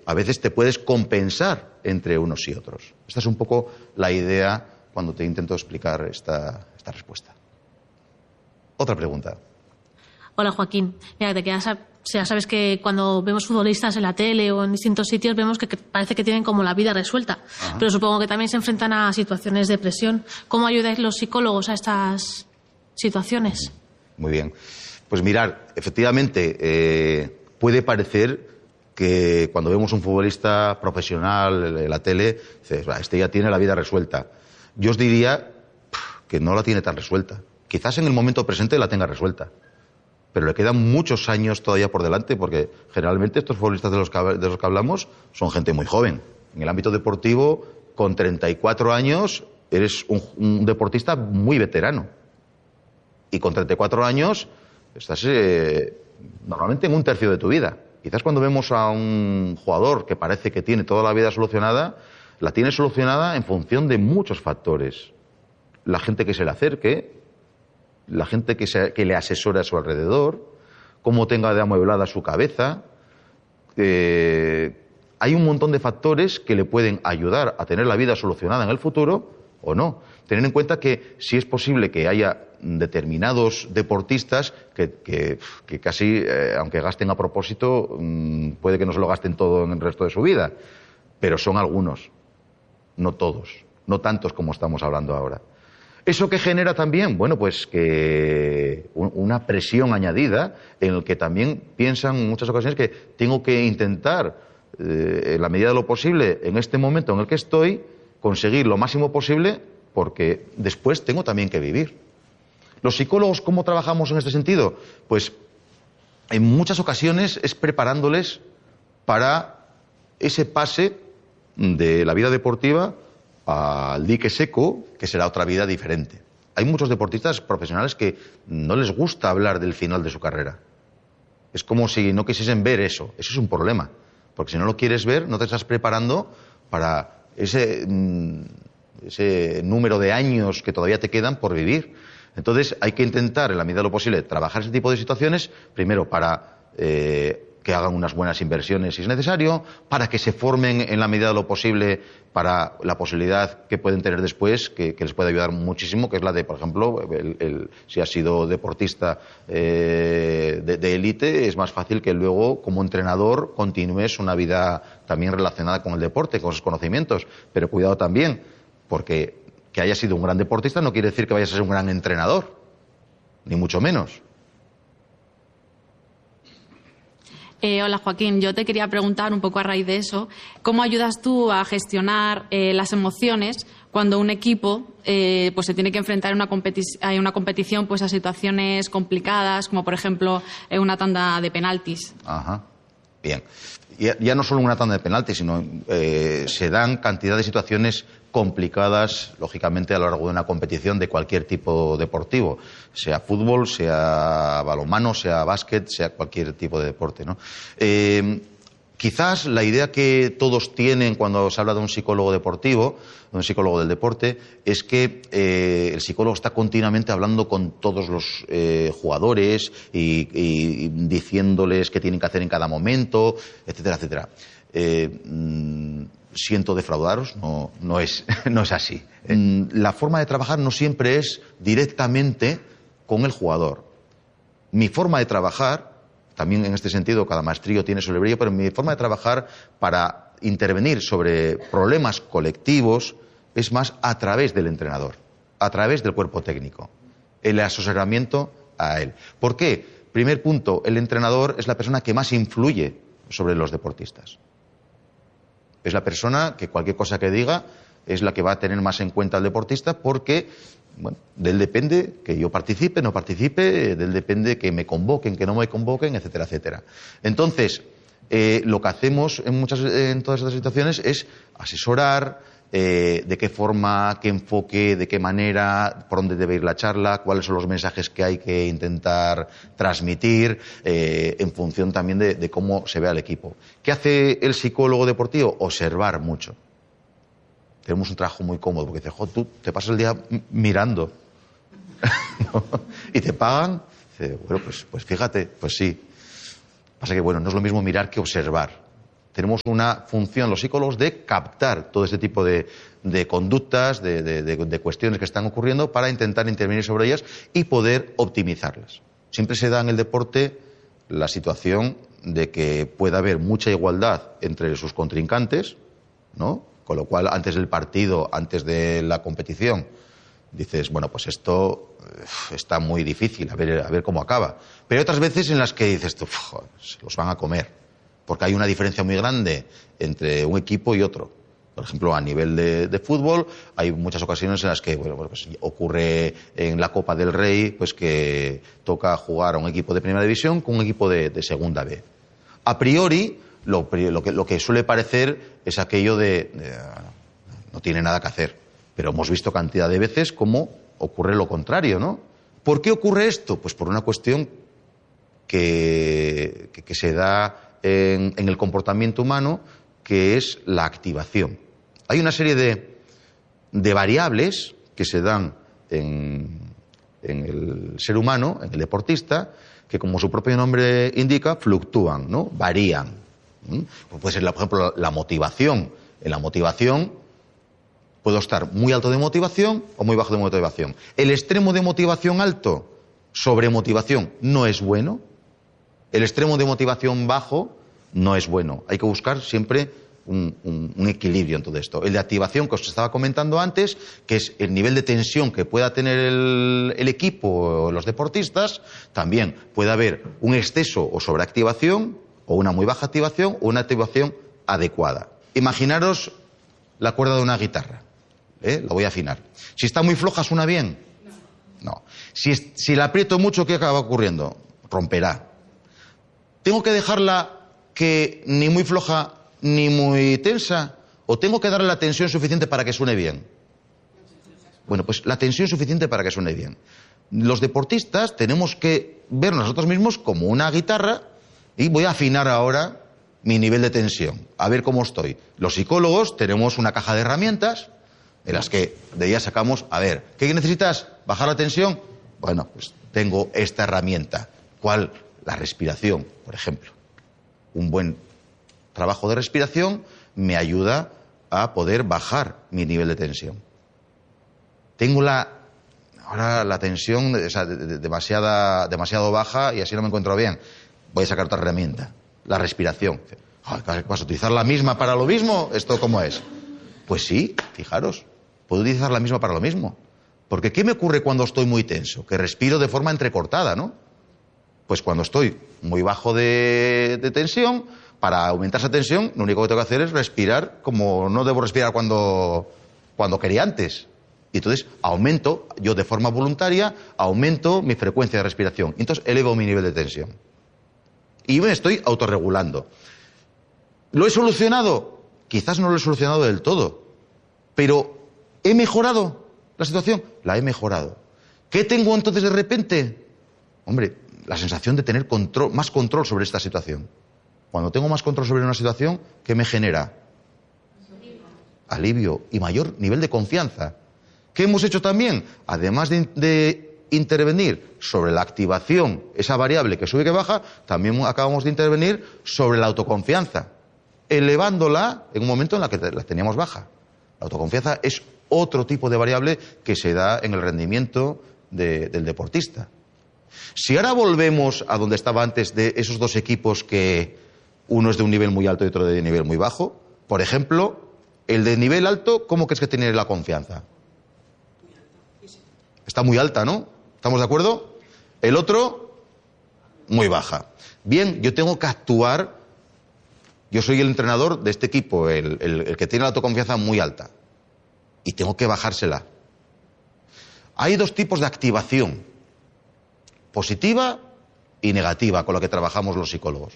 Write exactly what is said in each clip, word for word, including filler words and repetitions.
a veces te puedes compensar entre unos y otros. Esta es un poco la idea cuando te intento explicar esta, esta respuesta. Otra pregunta. Hola, Joaquín. Mira, te quedas a... O sea, sabes que cuando vemos futbolistas en la tele o en distintos sitios vemos que, que parece que tienen como la vida resuelta. Ajá. Pero supongo que también se enfrentan a situaciones de presión. ¿Cómo ayudáis los psicólogos a estas situaciones? Muy bien. Pues mirar, efectivamente, eh, puede parecer que cuando vemos un futbolista profesional en la tele, dices, este ya tiene la vida resuelta. Yo os diría que no la tiene tan resuelta. Quizás en el momento presente la tenga resuelta, pero le quedan muchos años todavía por delante, porque generalmente estos futbolistas de los que, de los que hablamos son gente muy joven. En el ámbito deportivo, con treinta y cuatro años, eres un, un deportista muy veterano. Y con treinta y cuatro años estás eh, normalmente en un tercio de tu vida. Quizás cuando vemos a un jugador que parece que tiene toda la vida solucionada, la tiene solucionada en función de muchos factores. La gente que se le acerque, la gente que, se, que le asesora a su alrededor, cómo tenga de amueblada su cabeza. Eh, hay un montón de factores que le pueden ayudar a tener la vida solucionada en el futuro o no. Tener en cuenta que sí es posible que haya determinados deportistas que, que, que casi, eh, aunque gasten a propósito, mmm, puede que no se lo gasten todo en el resto de su vida, pero son algunos, no todos, no tantos como estamos hablando ahora. ¿Eso qué genera también? Bueno, pues que una presión añadida en el que también piensan en muchas ocasiones que tengo que intentar, eh, en la medida de lo posible, en este momento en el que estoy, conseguir lo máximo posible porque después tengo también que vivir. ¿Los psicólogos cómo trabajamos en este sentido? Pues en muchas ocasiones es preparándoles para ese pase de la vida deportiva al dique seco, que será otra vida diferente. Hay muchos deportistas profesionales que no les gusta hablar del final de su carrera. Es como si no quisiesen ver eso. Eso es un problema. Porque si no lo quieres ver, no te estás preparando para ese, ese número de años que todavía te quedan por vivir. Entonces hay que intentar, en la medida de lo posible, trabajar ese tipo de situaciones, primero para eh, que hagan unas buenas inversiones si es necesario, para que se formen en la medida de lo posible para la posibilidad que pueden tener después, que, que les puede ayudar muchísimo, que es la de, por ejemplo, el, el, si has sido deportista eh, de élite, es más fácil que luego, como entrenador, continúes una vida también relacionada con el deporte, con esos conocimientos. Pero cuidado también, porque que hayas sido un gran deportista no quiere decir que vayas a ser un gran entrenador, ni mucho menos. Eh, hola, Joaquín. Yo te quería preguntar un poco a raíz de eso, ¿cómo ayudas tú a gestionar eh, las emociones cuando un equipo eh, pues se tiene que enfrentar en una, competi- en una competición pues a situaciones complicadas, como por ejemplo en una tanda de penaltis? Ajá. Bien. Ya, ya no solo una tanda de penaltis, sino eh, se dan cantidad de situaciones complicadas, lógicamente, a lo largo de una competición de cualquier tipo deportivo, sea fútbol, sea balonmano, sea básquet, sea cualquier tipo de deporte, ¿no? Eh, quizás la idea que todos tienen cuando se habla de un psicólogo deportivo, de un psicólogo del deporte, es que eh, el psicólogo está continuamente hablando con todos los eh, jugadores y, y diciéndoles qué tienen que hacer en cada momento, etcétera, etcétera. Eh, mmm, siento defraudaros, no, no, es, no es así. La forma de trabajar no siempre es directamente con el jugador. Mi forma de trabajar, también en este sentido cada maestrillo tiene su librillo, pero mi forma de trabajar para intervenir sobre problemas colectivos es más a través del entrenador, a través del cuerpo técnico, el asesoramiento a él. ¿Por qué? Primer punto, el entrenador es la persona que más influye sobre los deportistas. Es la persona que cualquier cosa que diga es la que va a tener más en cuenta al deportista porque, bueno, de él depende que yo participe, no participe, de él depende que me convoquen, que no me convoquen, etcétera, etcétera. Entonces, eh, lo que hacemos en, muchas, en todas estas situaciones es asesorar eh, de qué forma, qué enfoque, de qué manera, por dónde debe ir la charla, cuáles son los mensajes que hay que intentar transmitir, eh, en función también de, de cómo se ve al equipo. ¿Qué hace el psicólogo deportivo? Observar mucho. Tenemos un trabajo muy cómodo, porque dices, jo, tú te pasas el día mirando. ¿No? Y te pagan. Dice, bueno, pues, pues fíjate, pues sí. Pasa que, bueno, no es lo mismo mirar que observar. tenemos una función, los psicólogos, de captar todo este tipo de, de conductas, de, de, de, de cuestiones que están ocurriendo para intentar intervenir sobre ellas y poder optimizarlas. Siempre se da en el deporte la situación de que pueda haber mucha igualdad entre sus contrincantes, ¿no? Con lo cual, antes del partido, antes de la competición, dices, bueno, pues esto está muy difícil, a ver, a ver cómo acaba. Pero hay otras veces en las que dices, joder, se los van a comer. Porque hay una diferencia muy grande entre un equipo y otro. Por ejemplo, a nivel de, de fútbol, hay muchas ocasiones en las que, bueno, pues ocurre en la Copa del Rey, pues que toca jugar a un equipo de primera división con un equipo de, de segunda B. A priori, lo, lo, que, lo que suele parecer es aquello de, de no tiene nada que hacer. Pero hemos visto cantidad de veces cómo ocurre lo contrario, ¿no? ¿Por qué ocurre esto? Pues por una cuestión que, que, que se da En, en el comportamiento humano, que es la activación. Hay una serie de, de variables que se dan en, en el ser humano, en el deportista, que como su propio nombre indica, fluctúan, ¿no? Varían. ¿Mm? Puede ser, por ejemplo, la motivación. En la motivación puedo estar muy alto de motivación o muy bajo de motivación. El extremo de motivación alto, sobremotivación, no es bueno. El extremo de motivación bajo no es bueno. Hay que buscar siempre un, un, un equilibrio en todo esto. El de activación, que os estaba comentando antes, que es el nivel de tensión que pueda tener el, el equipo o los deportistas, también puede haber un exceso o sobreactivación, o una muy baja activación, o una activación adecuada. Imaginaros la cuerda de una guitarra. ¿eh? La voy a afinar. Si está muy floja, ¿suena bien? No. Si, si la aprieto mucho, ¿qué acaba ocurriendo? Romperá. ¿Tengo que dejarla que ni muy floja ni muy tensa? ¿O tengo que darle la tensión suficiente para que suene bien? Bueno, pues la tensión suficiente para que suene bien. Los deportistas tenemos que ver nosotros mismos como una guitarra y voy a afinar ahora mi nivel de tensión, a ver cómo estoy. Los psicólogos tenemos una caja de herramientas en las que de ellas sacamos, a ver, ¿qué necesitas? ¿Bajar la tensión? Bueno, pues tengo esta herramienta. ¿Cuál? La respiración, por ejemplo. Un buen trabajo de respiración me ayuda a poder bajar mi nivel de tensión. Tengo la ahora la tensión o sea, de, de, demasiada, demasiado baja y así no me encuentro bien. Voy a sacar otra herramienta, la respiración. Ay, ¿vas a utilizar la misma para lo mismo? ¿Esto cómo es? Pues sí, fijaros, puedo utilizar la misma para lo mismo. Porque ¿qué me ocurre cuando estoy muy tenso? Que respiro de forma entrecortada, ¿no? Pues cuando estoy muy bajo de, de tensión, para aumentar esa tensión, lo único que tengo que hacer es respirar como no debo respirar cuando, cuando quería antes. Y entonces aumento, yo de forma voluntaria, aumento mi frecuencia de respiración. Y entonces elevo mi nivel de tensión. Y me estoy autorregulando. ¿Lo he solucionado? Quizás no lo he solucionado del todo. Pero ¿he mejorado la situación? La he mejorado. ¿Qué tengo entonces de repente? Hombre, la sensación de tener control, más control sobre esta situación. Cuando tengo más control sobre una situación, ¿qué me genera? Alivio y mayor nivel de confianza. ¿Qué hemos hecho también? Además de, de intervenir sobre la activación, esa variable que sube y que baja, también acabamos de intervenir sobre la autoconfianza, elevándola en un momento en la que la teníamos baja. La autoconfianza es otro tipo de variable que se da en el rendimiento de, del deportista. Si ahora volvemos a donde estaba antes de esos dos equipos que uno es de un nivel muy alto y otro de nivel muy bajo, por ejemplo, el de nivel alto, ¿cómo crees que tiene la confianza? Está muy alta, ¿no? ¿Estamos de acuerdo? El otro, muy baja. Bien, yo tengo que actuar, yo soy el entrenador de este equipo, el, el, el que tiene la autoconfianza muy alta, y tengo que bajársela. Hay dos tipos de activación, positiva y negativa, con lo que trabajamos los psicólogos.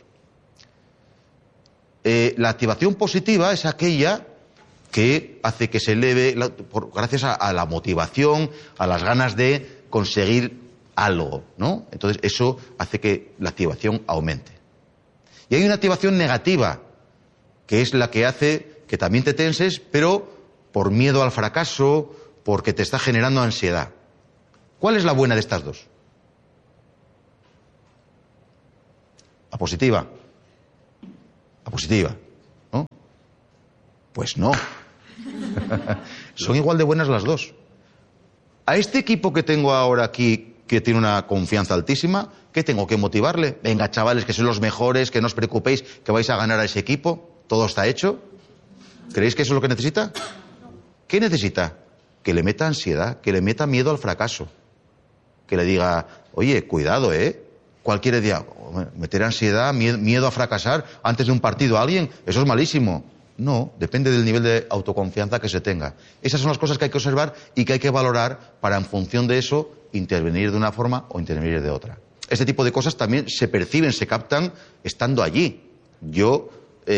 Eh, la activación positiva es aquella que hace que se eleve, la, por, gracias a, a la motivación, a las ganas de conseguir algo, ¿no? Entonces eso hace que la activación aumente. Y hay una activación negativa, que es la que hace que también te tenses, pero por miedo al fracaso, porque te está generando ansiedad. ¿Cuál es la buena de estas dos? La positiva. La positiva. Pues no. Son igual de buenas las dos. A este equipo que tengo ahora aquí, que tiene una confianza altísima, ¿qué tengo que motivarle? Venga, chavales, que sois los mejores, que no os preocupéis, que vais a ganar a ese equipo. Todo está hecho. ¿Creéis que eso es lo que necesita? ¿Qué necesita? Que le meta ansiedad, que le meta miedo al fracaso. Que le diga, oye, cuidado, ¿eh? Cualquier día, meter ansiedad, miedo a fracasar antes de un partido a alguien, eso es malísimo. No, depende del nivel de autoconfianza que se tenga. Esas son las cosas que hay que observar y que hay que valorar para, en función de eso, intervenir de una forma o intervenir de otra. Este tipo de cosas también se perciben, se captan estando allí. Yo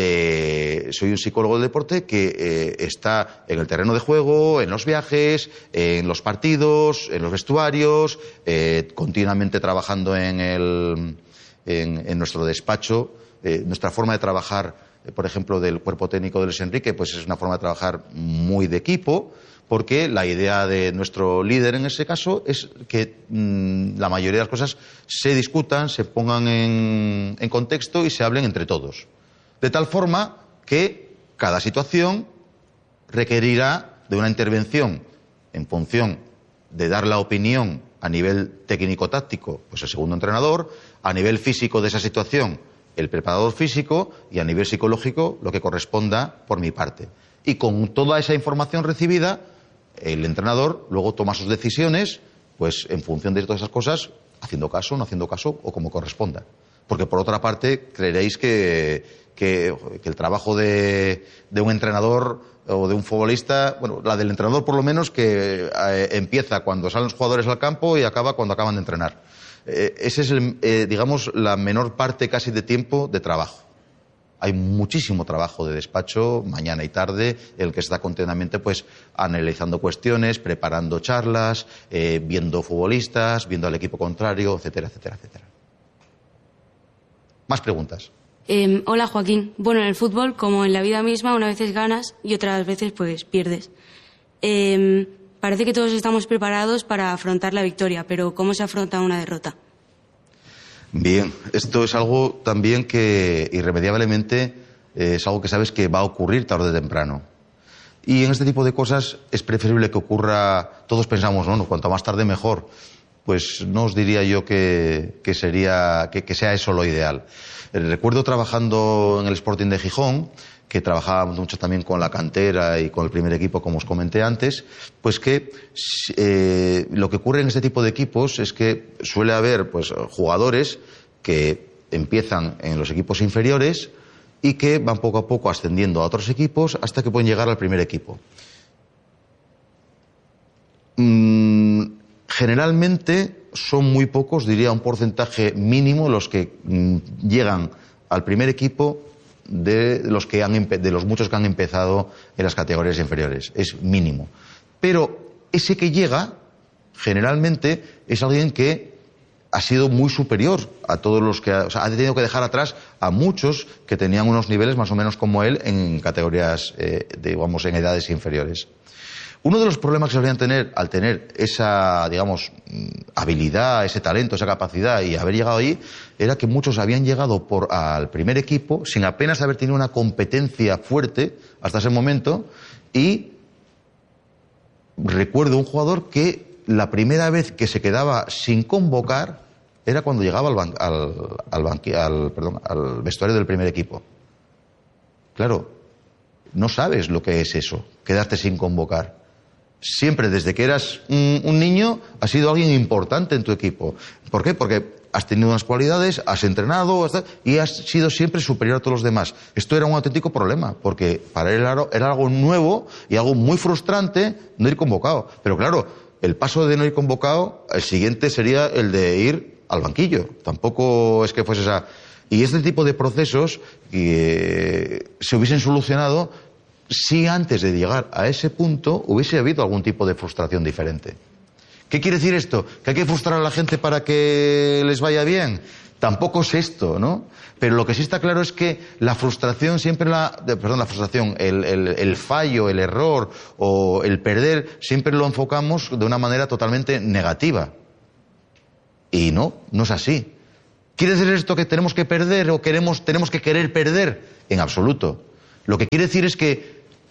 eh, soy un psicólogo del deporte que eh, está en el terreno de juego, en los viajes, en los partidos, en los vestuarios, eh, continuamente trabajando en, el, en, en nuestro despacho. Eh, nuestra forma de trabajar, eh, por ejemplo, del cuerpo técnico de Luis Enrique, pues es una forma de trabajar muy de equipo, porque la idea de nuestro líder en ese caso es que mmm, la mayoría de las cosas se discutan, se pongan en, en contexto y se hablen entre todos. De tal forma que cada situación requerirá de una intervención en función de dar la opinión a nivel técnico-táctico, pues el segundo entrenador, a nivel físico de esa situación, el preparador físico, y a nivel psicológico lo que corresponda por mi parte. Y con toda esa información recibida, el entrenador luego toma sus decisiones, pues en función de todas esas cosas, haciendo caso, no haciendo caso o como corresponda. Porque por otra parte, creeréis que, que, que el trabajo de, de un entrenador o de un futbolista, bueno, la del entrenador por lo menos, que eh, empieza cuando salen los jugadores al campo y acaba cuando acaban de entrenar. Eh, ese es, el, eh, digamos, la menor parte casi de tiempo de trabajo. Hay muchísimo trabajo de despacho, mañana y tarde, en el que se está continuamente pues, analizando cuestiones, preparando charlas, eh, viendo futbolistas, viendo al equipo contrario, etcétera, etcétera, etcétera. Más preguntas. Eh, hola, Joaquín. Bueno, en el fútbol, como en la vida misma, unas veces ganas y otras veces pues pierdes. Eh, parece que todos estamos preparados para afrontar la victoria, pero ¿cómo se afronta una derrota? Bien, esto es algo también que irremediablemente eh, es algo que sabes que va a ocurrir tarde o temprano. Y en este tipo de cosas es preferible que ocurra, todos pensamos, no, no, cuanto más tarde mejor. Pues no os diría yo que, que sería, que, que sea eso lo ideal. Eh, recuerdo trabajando en el Sporting de Gijón, que trabajábamos mucho también con la cantera y con el primer equipo, como os comenté antes, pues que eh, lo que ocurre en este tipo de equipos es que suele haber pues jugadores que empiezan en los equipos inferiores y que van poco a poco ascendiendo a otros equipos hasta que pueden llegar al primer equipo. Mm, generalmente son muy pocos, diría un porcentaje mínimo, los que mm, llegan al primer equipo de los que han de los muchos que han empezado en las categorías inferiores. Es mínimo. Pero ese que llega, generalmente, es alguien que ha sido muy superior a todos los que... Ha, o sea, ha tenido que dejar atrás a muchos que tenían unos niveles más o menos como él en categorías, eh, digamos, en edades inferiores. Uno de los problemas que se solían tener al tener esa, digamos, habilidad, ese talento, esa capacidad y haber llegado ahí, era que muchos habían llegado por, al primer equipo sin apenas haber tenido una competencia fuerte hasta ese momento, y recuerdo un jugador que la primera vez que se quedaba sin convocar era cuando llegaba al, ban, al, al, banqui, al, perdón, al vestuario del primer equipo. Claro, no sabes lo que es eso, quedarte sin convocar. Siempre, desde que eras un, un niño, has sido alguien importante en tu equipo. ¿Por qué? Porque has tenido unas cualidades, has entrenado y has sido siempre superior a todos los demás. Esto era un auténtico problema, porque para él era algo nuevo y algo muy frustrante no ir convocado. Pero claro, el paso de no ir convocado, el siguiente sería el de ir al banquillo. Tampoco es que fuese esa... Y este tipo de procesos eh, se hubiesen solucionado si antes de llegar a ese punto hubiese habido algún tipo de frustración diferente. ¿Qué quiere decir esto? ¿Que hay que frustrar a la gente para que les vaya bien? Tampoco es esto, ¿no? Pero lo que sí está claro es que la frustración siempre la... Perdón, la frustración, el, el, el fallo, el error o el perder, siempre lo enfocamos de una manera totalmente negativa. Y no, no es así. ¿Quiere decir esto que tenemos que perder o queremos, tenemos que querer perder? En absoluto. Lo que quiere decir es que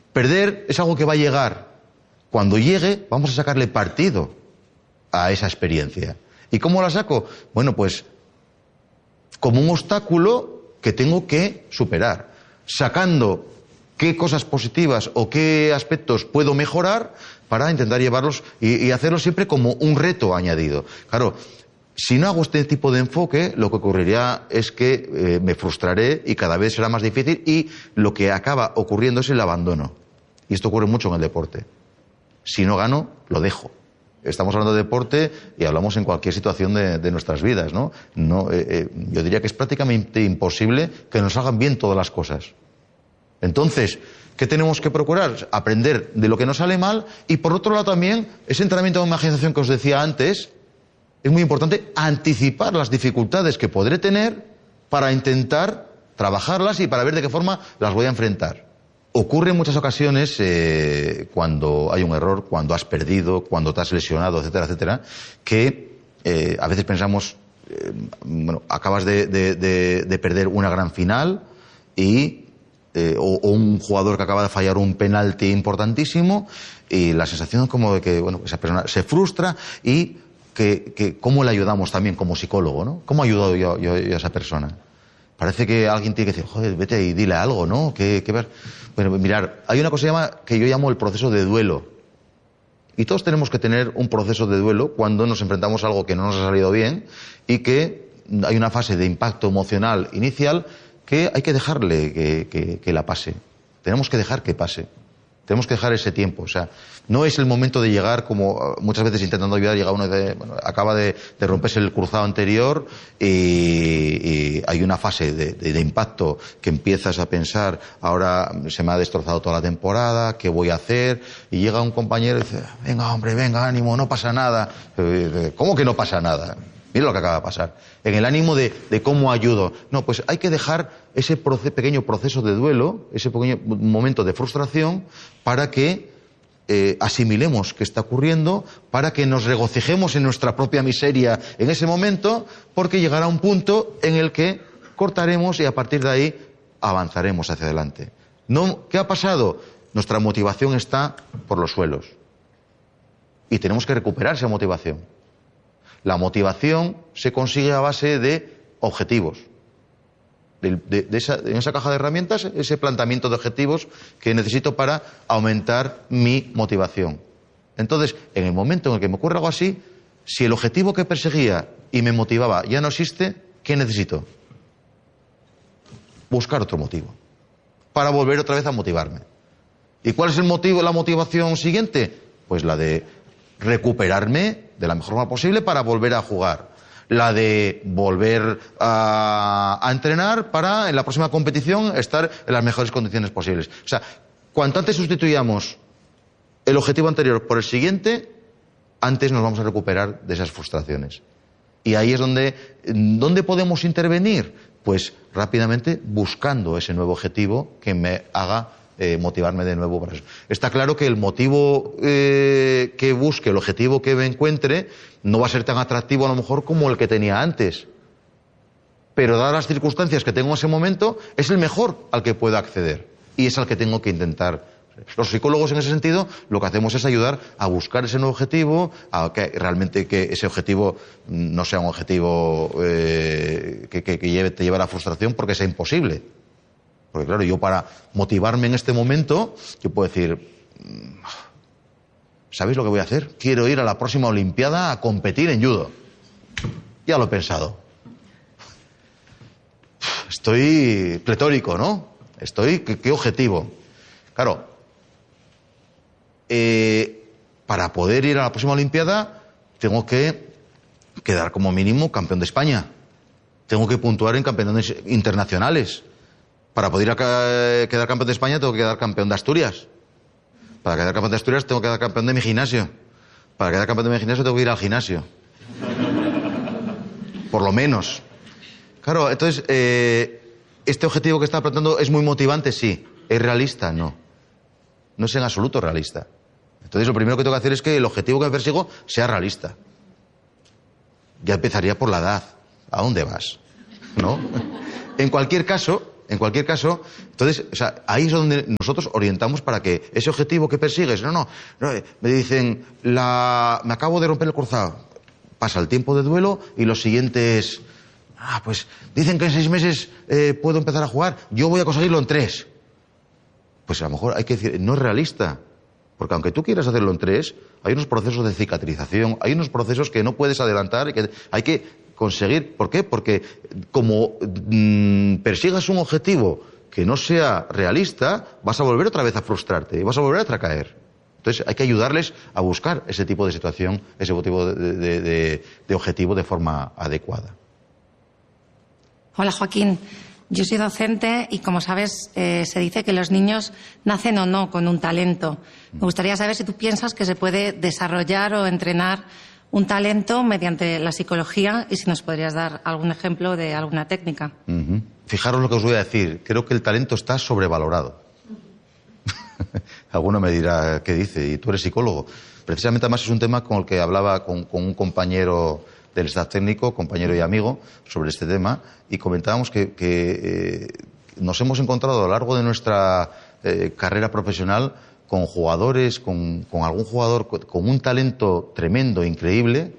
Perder es algo que va a llegar. Cuando llegue, vamos a sacarle partido a esa experiencia. ¿Y cómo la saco? Bueno, pues como un obstáculo que tengo que superar, sacando qué cosas positivas o qué aspectos puedo mejorar para intentar llevarlos y, y hacerlo siempre como un reto añadido. Claro, si no hago este tipo de enfoque, lo que ocurriría es que eh, me frustraré y cada vez será más difícil y lo que acaba ocurriendo es el abandono. Y esto ocurre mucho en el deporte. Si no gano, lo dejo. Estamos hablando de deporte y hablamos en cualquier situación de, de nuestras vidas, ¿no? no eh, eh, yo diría que es prácticamente imposible que nos hagan bien todas las cosas. Entonces, ¿qué tenemos que procurar? Aprender de lo que nos sale mal y, por otro lado, también ese entrenamiento de imaginación que os decía antes, es muy importante anticipar las dificultades que podré tener para intentar trabajarlas y para ver de qué forma las voy a enfrentar. Ocurre en muchas ocasiones eh, cuando hay un error, cuando has perdido, cuando te has lesionado, etcétera, etcétera, que eh, a veces pensamos, eh, bueno, acabas de, de, de, de perder una gran final y eh, o, o un jugador que acaba de fallar un penalti importantísimo y la sensación es como de que, bueno, esa persona se frustra y que, que cómo le ayudamos también como psicólogo, ¿no? ¿Cómo ayudo yo, yo, yo a esa persona? Parece que alguien tiene que decir, joder, vete y dile algo, ¿no? ¿Qué, qué ver? Bueno, mirar, hay una cosa que, llama, que yo llamo el proceso de duelo. Y todos tenemos que tener un proceso de duelo cuando nos enfrentamos a algo que no nos ha salido bien y que hay una fase de impacto emocional inicial que hay que dejarle que, que, que la pase. Tenemos que dejar que pase. Tenemos que dejar ese tiempo. O sea, no es el momento de llegar, como muchas veces intentando ayudar, llega uno de, bueno, acaba de, de romperse el cruzado anterior y, y hay una fase de, de, de impacto que empiezas a pensar, ahora se me ha destrozado toda la temporada, ¿qué voy a hacer? Y llega un compañero y dice, venga hombre, venga, ánimo, no pasa nada. ¿Cómo que no pasa nada? Mira lo que acaba de pasar. En el ánimo de, de cómo ayudo. No, pues hay que dejar ese proce- pequeño proceso de duelo, ese pequeño momento de frustración, para que eh, asimilemos qué está ocurriendo, para que nos regocijemos en nuestra propia miseria en ese momento, porque llegará un punto en el que cortaremos y a partir de ahí avanzaremos hacia adelante. No, ¿qué ha pasado? Nuestra motivación está por los suelos. Y tenemos que recuperar esa motivación. La motivación se consigue a base de objetivos. De, de, de esa, en esa caja de herramientas, ese planteamiento de objetivos que necesito para aumentar mi motivación. Entonces, en el momento en el que me ocurre algo así, si el objetivo que perseguía y me motivaba ya no existe, ¿qué necesito? Buscar otro motivo. Para volver otra vez a motivarme. ¿Y cuál es el motivo, la motivación siguiente? Pues la de recuperarme de la mejor forma posible para volver a jugar. La de volver a, a entrenar para en la próxima competición estar en las mejores condiciones posibles. O sea, cuanto antes sustituyamos el objetivo anterior por el siguiente, antes nos vamos a recuperar de esas frustraciones. Y ahí es donde, ¿dónde podemos intervenir? Pues rápidamente buscando ese nuevo objetivo que me haga Eh, motivarme de nuevo para eso. Está claro que el motivo eh, que busque, el objetivo que me encuentre, no va a ser tan atractivo a lo mejor como el que tenía antes. Pero dadas las circunstancias que tengo en ese momento, es el mejor al que puedo acceder. Y es al que tengo que intentar. Los psicólogos en ese sentido lo que hacemos es ayudar a buscar ese nuevo objetivo, a que realmente que ese objetivo no sea un objetivo eh, que, que, que lleve, te lleve a la frustración porque sea imposible. Porque claro, yo para motivarme en este momento, yo puedo decir, ¿sabéis lo que voy a hacer? Quiero ir a la próxima Olimpiada a competir en judo. Ya lo he pensado. Estoy pletórico, ¿no? Estoy, ¿qué, qué objetivo? Claro, eh, para poder ir a la próxima Olimpiada tengo que quedar como mínimo campeón de España. Tengo que puntuar en campeonatos internacionales. Para poder ir a quedar campeón de España tengo que quedar campeón de Asturias. Para quedar campeón de Asturias tengo que quedar campeón de mi gimnasio. Para quedar campeón de mi gimnasio tengo que ir al gimnasio. Por lo menos. Claro, entonces, eh, ¿este objetivo que está planteando es muy motivante? Sí. ¿Es realista? No. No es en absoluto realista. Entonces, lo primero que tengo que hacer es que el objetivo que me persigo sea realista. Ya empezaría por la edad. ¿A dónde vas? ¿No? En cualquier caso, En cualquier caso, entonces, o sea, ahí es donde nosotros orientamos para que ese objetivo que persigues, no, no, no me dicen, la, me acabo de romper el cruzado, pasa el tiempo de duelo y lo siguiente es, ah, pues dicen que en seis meses eh, puedo empezar a jugar, yo voy a conseguirlo en tres. Pues a lo mejor hay que decir, no es realista, porque aunque tú quieras hacerlo en tres, hay unos procesos de cicatrización, hay unos procesos que no puedes adelantar y que hay que conseguir. ¿Por qué? Porque como mmm, persigas un objetivo que no sea realista, vas a volver otra vez a frustrarte y vas a volver a caer. Entonces hay que ayudarles a buscar ese tipo de situación, ese tipo de, de, de, de objetivo de forma adecuada. Hola, Joaquín. Yo soy docente y, como sabes, eh, se dice que los niños nacen o no con un talento. Me gustaría saber si tú piensas que se puede desarrollar o entrenar un talento mediante la psicología y si nos podrías dar algún ejemplo de alguna técnica. Uh-huh. Fijaros lo que os voy a decir. Creo que el talento está sobrevalorado. Alguno me dirá, ¿qué dice? Y tú eres psicólogo. Precisamente, además, es un tema con el que hablaba con, con un compañero del staff técnico, compañero y amigo, sobre este tema, y comentábamos que, que eh, nos hemos encontrado a lo largo de nuestra eh, carrera profesional con jugadores, con, con algún jugador con, con un talento tremendo, increíble,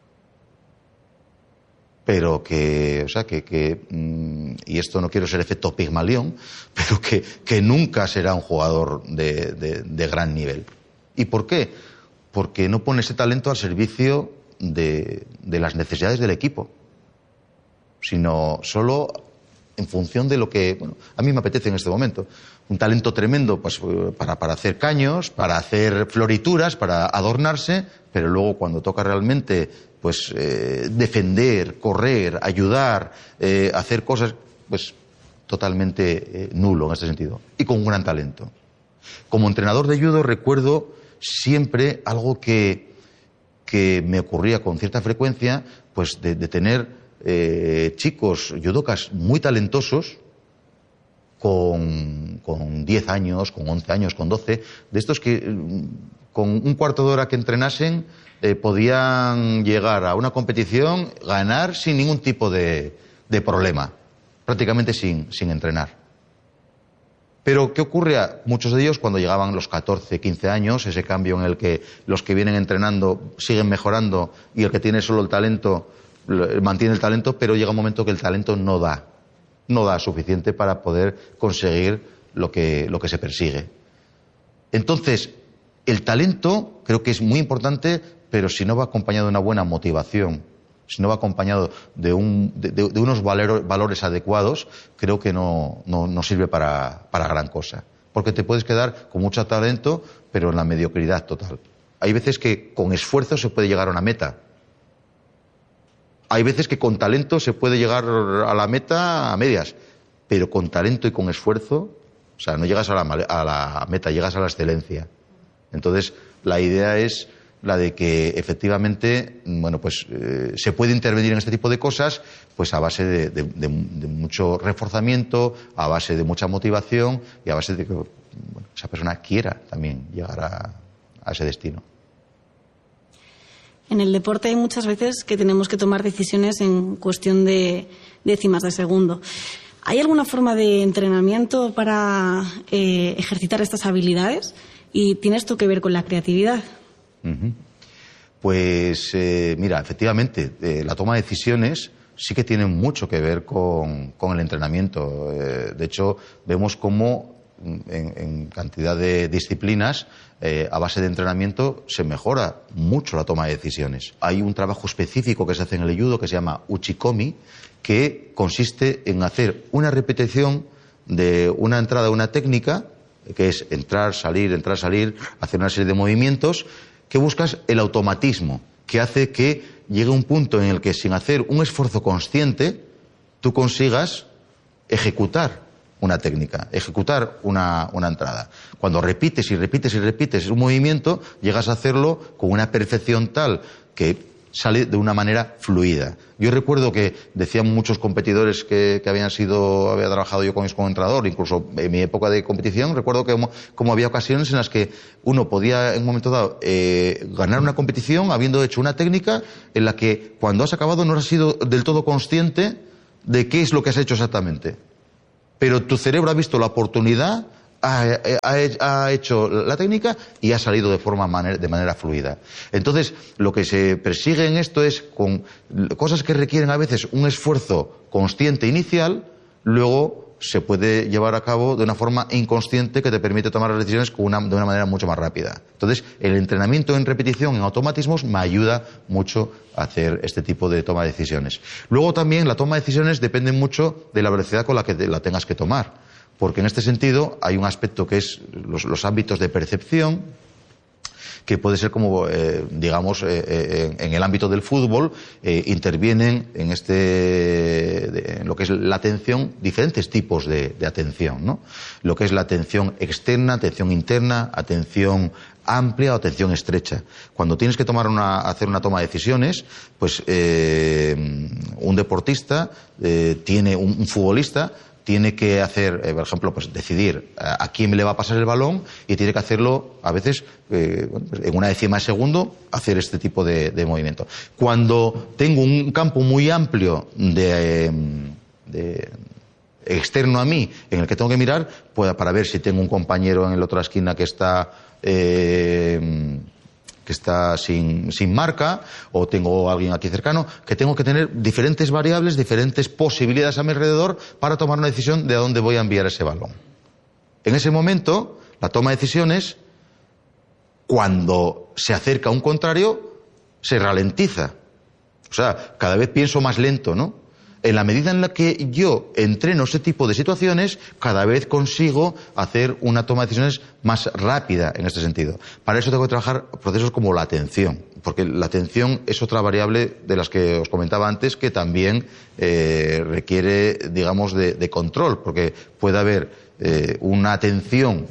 pero que, o sea, que, que mmm, y esto no quiero ser efecto Pigmalión, pero que, que nunca será un jugador de, de, de gran nivel. ¿Y por qué? Porque no pone ese talento al servicio de, de las necesidades del equipo, sino solo en función de lo que, bueno, a mí me apetece en este momento. Un talento tremendo pues, para, para hacer caños, para hacer florituras, para adornarse, pero luego cuando toca realmente pues, eh, defender, correr, ayudar, eh, hacer cosas, pues totalmente eh, nulo en este sentido. Y con un gran talento. Como entrenador de judo recuerdo siempre algo que, que me ocurría con cierta frecuencia, pues de, de tener eh, chicos judokas muy talentosos, con, con diez años, con once años, con doce, de estos que con un cuarto de hora que entrenasen eh, podían llegar a una competición, ganar sin ningún tipo de, de problema, prácticamente sin, sin entrenar. Pero ¿qué ocurre a muchos de ellos cuando llegaban los catorce, quince años, ese cambio en el que los que vienen entrenando siguen mejorando y el que tiene solo el talento mantiene el talento, pero llega un momento que el talento no da? no da suficiente para poder conseguir lo que, lo que se persigue. Entonces, el talento creo que es muy importante, pero si no va acompañado de una buena motivación, si no va acompañado de, un, de, de, de unos valores, valores adecuados, creo que no, no, no sirve para, para gran cosa. Porque te puedes quedar con mucho talento, pero en la mediocridad total. Hay veces que con esfuerzo se puede llegar a una meta. Hay veces que con talento se puede llegar a la meta a medias, pero con talento y con esfuerzo, o sea, no llegas a la, a la meta, llegas a la excelencia. Entonces, la idea es la de que efectivamente, bueno, pues eh, se puede intervenir en este tipo de cosas, pues a base de, de, de, de mucho reforzamiento, a base de mucha motivación y a base de que bueno, esa persona quiera también llegar a, a ese destino. En el deporte hay muchas veces que tenemos que tomar decisiones en cuestión de décimas de segundo. ¿Hay alguna forma de entrenamiento para eh, ejercitar estas habilidades? ¿Y tiene esto que ver con la creatividad? Uh-huh. Pues eh, mira, efectivamente, eh, la toma de decisiones sí que tiene mucho que ver con, con el entrenamiento. Eh, de hecho, vemos cómo en, en cantidad de disciplinas, eh, a base de entrenamiento, se mejora mucho la toma de decisiones. Hay un trabajo específico que se hace en el judo que se llama uchikomi, que consiste en hacer una repetición de una entrada, una técnica, que es entrar, salir, entrar, salir, hacer una serie de movimientos, que buscas el automatismo, que hace que llegue un punto en el que, sin hacer un esfuerzo consciente, tú consigas ejecutar una técnica, ejecutar una, una entrada. Cuando repites y repites y repites un movimiento, llegas a hacerlo con una perfección tal que sale de una manera fluida. Yo recuerdo que decían muchos competidores que, que habían sido, había trabajado yo con ellos como entrenador, incluso en mi época de competición, recuerdo que como, como había ocasiones en las que uno podía en un momento dado eh, ganar una competición habiendo hecho una técnica en la que cuando has acabado no has sido del todo consciente de qué es lo que has hecho exactamente. pero tu cerebro ha visto la oportunidad, ha, ha, ha hecho la técnica y ha salido de forma manera, de manera fluida. Entonces, lo que se persigue en esto es, con cosas que requieren a veces un esfuerzo consciente inicial, luego se puede llevar a cabo de una forma inconsciente que te permite tomar las decisiones con una, de una manera mucho más rápida. Entonces, el entrenamiento en repetición, en automatismos, me ayuda mucho a hacer este tipo de toma de decisiones. Luego también la toma de decisiones depende mucho de la velocidad con la que te, la tengas que tomar. Porque en este sentido hay un aspecto que es los, los ámbitos de percepción, que puede ser como, eh, digamos, eh, eh, en el ámbito del fútbol, eh, intervienen en este, de, en lo que es la atención, diferentes tipos de, de atención, ¿no? Lo que es la atención externa, atención interna, atención amplia o atención estrecha. Cuando tienes que tomar una, hacer una toma de decisiones, pues eh, un deportista eh, tiene, un, un futbolista, tiene que hacer, eh, por ejemplo, pues decidir a, a quién le va a pasar el balón y tiene que hacerlo a veces eh, bueno, pues en una décima de segundo, hacer este tipo de, de movimiento. Cuando tengo un campo muy amplio de, de externo a mí en el que tengo que mirar, pues para ver si tengo un compañero en la otra esquina que está eh, que está sin, sin marca, o tengo a alguien aquí cercano, que tengo que tener diferentes variables, diferentes posibilidades a mi alrededor para tomar una decisión de a dónde voy a enviar ese balón. En ese momento, la toma de decisiones, cuando se acerca a un contrario, se ralentiza. O sea, cada vez pienso más lento, ¿no? En la medida en la que yo entreno ese tipo de situaciones, cada vez consigo hacer una toma de decisiones más rápida en este sentido. Para eso tengo que trabajar procesos como la atención, porque la atención es otra variable de las que os comentaba antes que también eh, requiere, digamos, de, de control, porque puede haber eh, una atención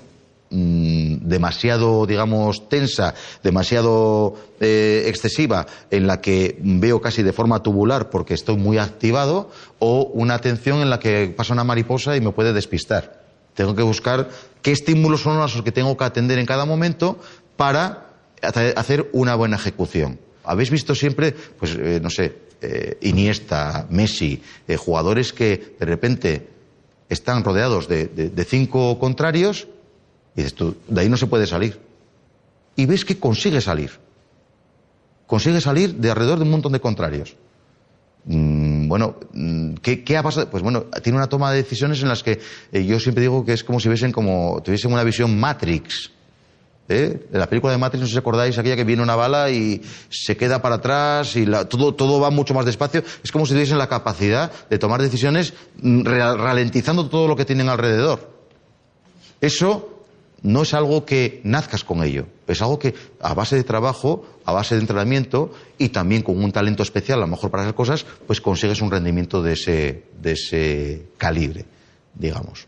demasiado, digamos, tensa, demasiado eh, excesiva, en la que veo casi de forma tubular porque estoy muy activado, o una atención en la que pasa una mariposa y me puede despistar. Tengo que buscar qué estímulos son los que tengo que atender en cada momento para hacer una buena ejecución. Habéis visto siempre, pues, eh, no sé, eh, Iniesta, Messi, eh, jugadores que de repente están rodeados de, de, de cinco contrarios. Y dices tú, de ahí no se puede salir. Y ves que consigue salir. Consigue salir de alrededor de un montón de contrarios. Mm, bueno, ¿qué, ¿qué ha pasado? Pues bueno, tiene una toma de decisiones en las que eh, yo siempre digo que es como si viesen como, tuviesen una visión Matrix. ¿Eh? De la película de Matrix, no sé si acordáis, aquella que viene una bala y se queda para atrás y la, todo, todo va mucho más despacio. Es como si tuviesen la capacidad de tomar decisiones ralentizando todo lo que tienen alrededor. Eso no es algo que nazcas con ello, es algo que a base de trabajo, a base de entrenamiento y también con un talento especial, a lo mejor para esas cosas, pues consigues un rendimiento de ese, de ese calibre, digamos.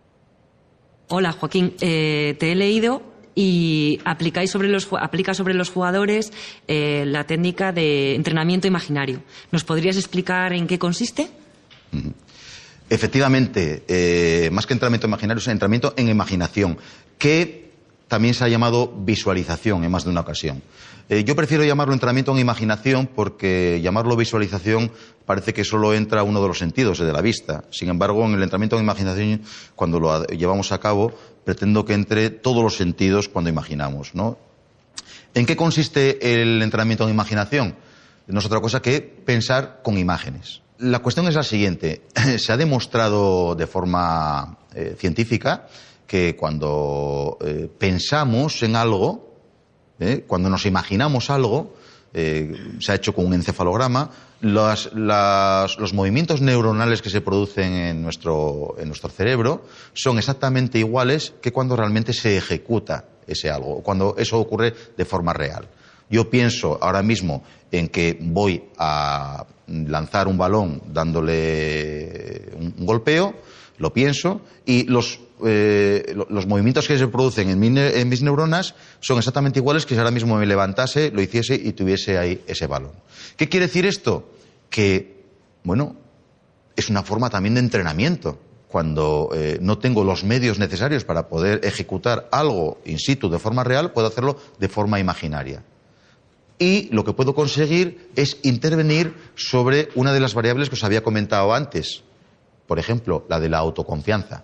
Hola, Joaquín, eh, te he leído y aplicáis sobre los, aplica sobre los jugadores eh, la técnica de entrenamiento imaginario. ¿Nos podrías explicar en qué consiste? Uh-huh. Efectivamente, eh, más que entrenamiento imaginario, es entrenamiento en imaginación, que también se ha llamado visualización en más de una ocasión. Eh, yo prefiero llamarlo entrenamiento en imaginación porque llamarlo visualización parece que solo entra uno de los sentidos, el de la vista. Sin embargo, en el entrenamiento en imaginación, cuando lo llevamos a cabo, pretendo que entre todos los sentidos cuando imaginamos, ¿no? ¿En qué consiste el entrenamiento en imaginación? No es otra cosa que pensar con imágenes. La cuestión es la siguiente. Se ha demostrado de forma eh, científica que cuando eh, pensamos en algo, eh, cuando nos imaginamos algo, eh, se ha hecho con un encefalograma, las, las, los movimientos neuronales que se producen en nuestro, en nuestro cerebro son exactamente iguales que cuando realmente se ejecuta ese algo, cuando eso ocurre de forma real. Yo pienso ahora mismo en que voy a lanzar un balón dándole un golpeo, lo pienso, y los, eh, los movimientos que se producen en, mi, en mis neuronas son exactamente iguales que si ahora mismo me levantase, lo hiciese y tuviese ahí ese balón. ¿Qué quiere decir esto? Que, bueno, es una forma también de entrenamiento. Cuando eh, no tengo los medios necesarios para poder ejecutar algo in situ de forma real, puedo hacerlo de forma imaginaria. Y lo que puedo conseguir es intervenir sobre una de las variables que os había comentado antes, por ejemplo, la de la autoconfianza.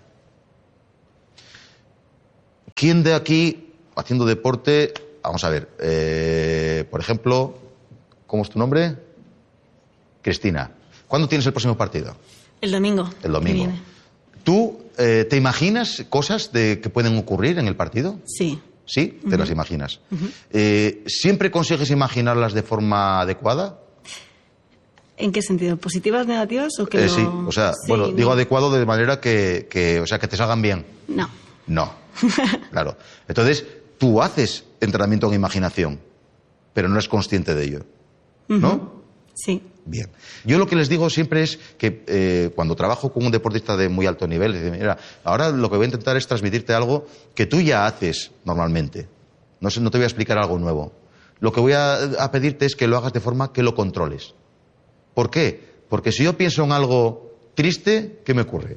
¿Quién de aquí, haciendo deporte, vamos a ver, eh, por ejemplo, ¿cómo es tu nombre? Cristina. ¿Cuándo tienes el próximo partido? El domingo. El domingo. ¿Tú eh, te imaginas cosas de, que pueden ocurrir en el partido? Sí. ¿Sí? Te uh-huh. las imaginas. Uh-huh. Eh, ¿Siempre consigues imaginarlas de forma adecuada? ¿En qué sentido? ¿Positivas, negativas o que Eh, lo... sí, o sea, sí, bueno, no. digo adecuado de manera que, que, o sea, que te salgan bien. No. No, claro. Entonces, tú haces entrenamiento en imaginación, pero no eres consciente de ello, ¿no? Uh-huh. Sí. Bien. Yo lo que les digo siempre es que eh, cuando trabajo con un deportista de muy alto nivel, les digo, mira, ahora lo que voy a intentar es transmitirte algo que tú ya haces normalmente. No, sé, no te voy a explicar algo nuevo. Lo que voy a, a pedirte es que lo hagas de forma que lo controles. ¿Por qué? Porque si yo pienso en algo triste, ¿qué me ocurre?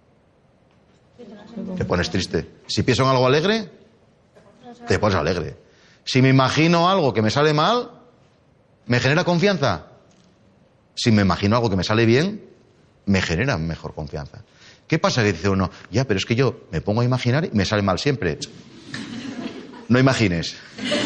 Te pones triste. Si pienso en algo alegre, te pones alegre. Si me imagino algo que me sale mal, ¿me genera confianza? Si me imagino algo que me sale bien, me genera mejor confianza. ¿Qué pasa? Que dice uno, ya, pero es que yo me pongo a imaginar y me sale mal siempre. No imagines.